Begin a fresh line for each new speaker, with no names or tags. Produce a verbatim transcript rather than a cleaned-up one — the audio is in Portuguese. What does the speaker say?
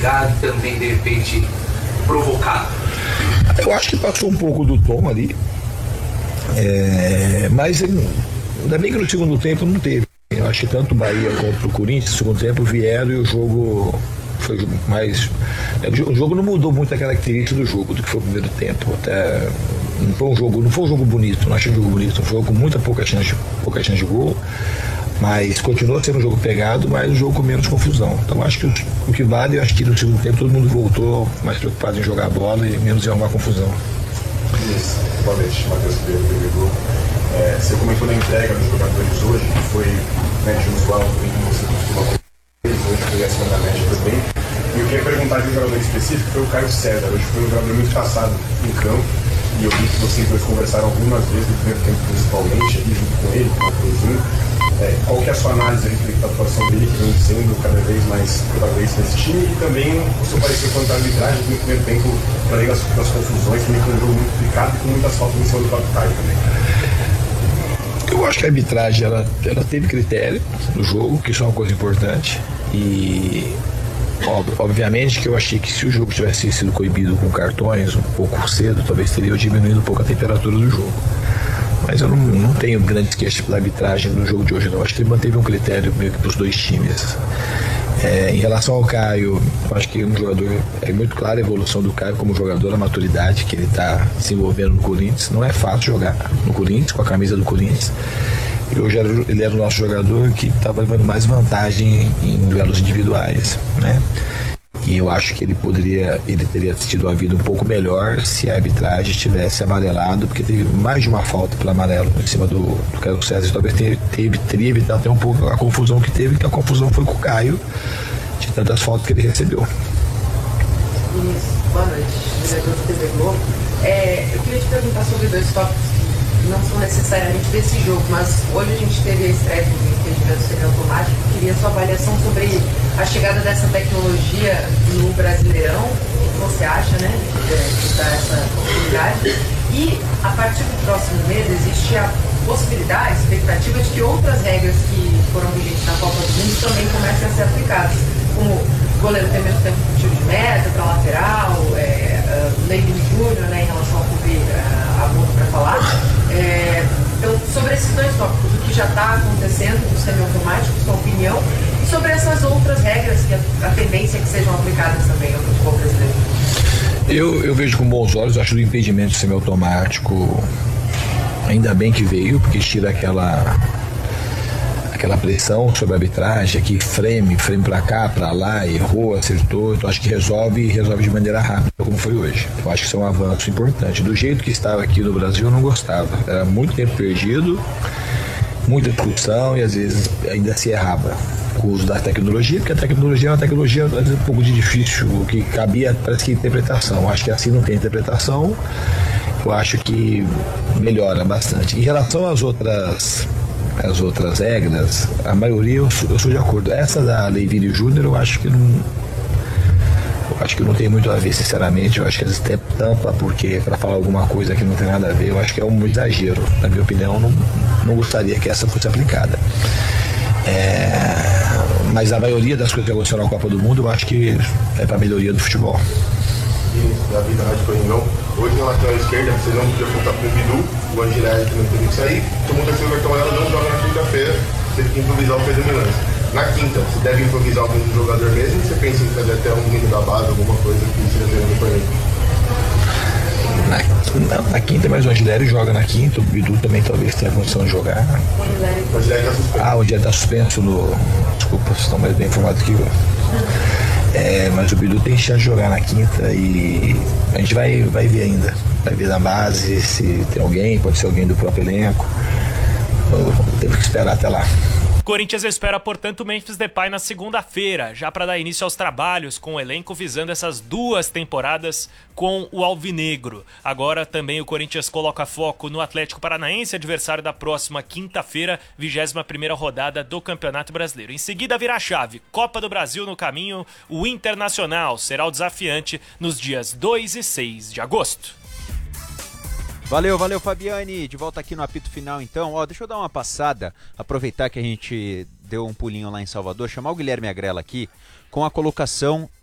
inspirado e também, de repente, provocado?
Eu acho que passou um pouco do tom ali, é, mas ainda bem que no segundo tempo não teve. Eu acho que tanto o Bahia quanto o Corinthians no segundo tempo vieram e o jogo foi mais... O jogo não mudou muito a característica do jogo, do que foi o primeiro tempo. Até não foi um jogo, não foi um jogo bonito, não achei um jogo bonito, um jogo com muita pouca chance, pouca chance de gol, mas continua sendo um jogo pegado, mas um jogo com menos confusão. Então acho que o, o que vale, eu acho que no segundo tempo todo mundo voltou mais preocupado em jogar a bola e menos em arrumar confusão.
Isso, boa noite, Matheus Ribeiro, T V Globo. É, você comentou na entrega dos jogadores hoje, que foi médio usual, que você costuma hoje foi acima da média também. E eu queria perguntar de um jogador específico, foi o Caio César. Hoje foi um jogador muito passado em campo, e eu vi que vocês dois conversaram algumas vezes no primeiro tempo, principalmente, e junto com ele, com o Cruzinho. É, qual que é a sua análise a respeito da atuação dele, que vem sendo cada vez mais protagonista nesse time, e também o seu parecer quanto à arbitragem no primeiro tempo, além das, das confusões, também foi um jogo muito complicado e com muitas faltas em cima do próprio Caio também.
Eu acho que a arbitragem ela, ela teve critério no jogo, que isso é uma coisa importante, e obviamente que eu achei que se o jogo tivesse sido coibido com cartões um pouco cedo, talvez teria diminuído um pouco a temperatura do jogo. Mas eu não, não tenho grandes queixas pela arbitragem no jogo de hoje, não. Acho que ele manteve um critério meio que para os dois times. É, em relação ao Caio, eu acho que um jogador, é muito clara a evolução do Caio como jogador, a maturidade que ele está desenvolvendo no Corinthians. Não é fácil jogar no Corinthians, com a camisa do Corinthians. E hoje ele era o nosso jogador que estava levando mais vantagem em duelos individuais, né? E eu acho que ele poderia, ele teria tido uma vida um pouco melhor se a arbitragem tivesse amarelado, porque teve mais de uma falta pelo amarelo em cima do, do Caio César. Talvez teve, teve, teria evitado até um pouco a confusão que teve, que a confusão foi com o Caio, de tantas faltas que ele recebeu.
Isso, boa noite, diretor do T V Globo. É, eu queria te perguntar sobre dois tópicos que não são necessariamente desse jogo, mas hoje a gente teve a estreia do entendimento semiautomático. Queria sua avaliação sobre a chegada dessa tecnologia no Brasileirão. O que você acha, né, de dar essa oportunidade? E a partir do próximo mês existe a possibilidade, a expectativa de que outras regras que foram vigentes na Copa do Mundo também comecem a ser aplicadas, como o goleiro ter menos tempo de tiro de meta para lateral, é, uh, lei do Júnior, né, em relação a cobrir uh, a boca para falar. É, então, sobre esses dois tópicos, o que já está acontecendo no semiautomático, sua opinião, e sobre essas outras regras que a, a tendência é que sejam aplicadas também ao futebol brasileiro.
Eu, eu vejo com bons olhos, acho do impedimento semiautomático, ainda bem que veio, porque tira aquela aquela pressão sobre a arbitragem, aqui frame, frame pra cá, pra lá, errou, acertou. Então acho que resolve resolve de maneira rápida, como foi hoje. Eu acho que isso é um avanço importante. Do jeito que estava aqui no Brasil eu não gostava, era muito tempo perdido, muita discussão e às vezes ainda se errava com o uso da tecnologia, porque a tecnologia é uma tecnologia às vezes um pouco de difícil, o que cabia parece que interpretação. Eu acho que assim não tem interpretação. Eu acho que melhora bastante. Em relação às outras as outras regras, a maioria eu sou, eu sou de acordo. Essa da Lei Vini Júnior eu acho que não eu acho que não tem muito a ver, sinceramente. Eu acho que eles até tampa porque para falar alguma coisa que não tem nada a ver. Eu acho que é um exagero, na minha opinião. Não, não gostaria que essa fosse aplicada. É, mas a maioria das coisas que aconteceram na Copa do Mundo eu acho que é para melhoria do futebol.
Da vida Rádio Coringão. Hoje na lateral esquerda, vocês vão poder contar com o Bidu, o Angirelli que não teve que sair. Todo mundo terceiro cartão ela não joga na quinta-feira, teve que improvisar o Pedro Milans. Na quinta, você deve improvisar algum jogador mesmo, você pensa em fazer até um menino da base, alguma coisa que seja treinando por aí?
Na, na quinta, mas o Angirelli joga na quinta, o Bidu também talvez tenha condição de jogar.
O Angirelli está suspenso.
Ah, o dia está suspenso no. Desculpa, vocês estão mais bem informados que eu. É, mas o Bidu tem chance de jogar na quinta e a gente vai, vai ver ainda. Vai ver na base se tem alguém, pode ser alguém do próprio elenco. Temos que esperar até lá.
Corinthians espera, portanto, o Memphis Depay na segunda-feira, já para dar início aos trabalhos com o elenco visando essas duas temporadas com o Alvinegro. Agora também o Corinthians coloca foco no Atlético Paranaense, adversário da próxima quinta-feira, vigésima primeira rodada do Campeonato Brasileiro. Em seguida vira a chave, Copa do Brasil no caminho, o Internacional será o desafiante nos dias dois e seis de agosto.
Valeu, valeu Fabiane, de volta aqui no apito final então. Ó, deixa eu dar uma passada, aproveitar que a gente deu um pulinho lá em Salvador, chamar o Guilherme Agrela aqui com a colocação